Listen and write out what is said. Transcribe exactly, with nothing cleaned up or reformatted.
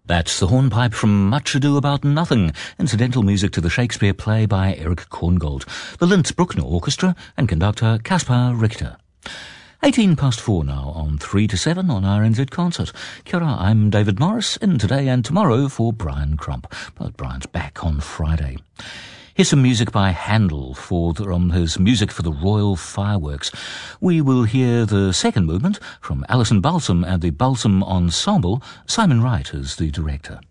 That's the hornpipe from Much Ado About Nothing, incidental music to the Shakespeare play by Eric Korngold, the Linz Bruckner Orchestra and conductor Caspar Richter. eighteen past four now on three to seven on R N Z Concert. Kia ora, I'm David Morris, in today and tomorrow for Brian Crump, but Brian's back on Friday. Here's some music by Handel for the, from his Music for the Royal Fireworks. We will hear the second movement from Alison Balsam and the Balsam Ensemble. Simon Wright is the director.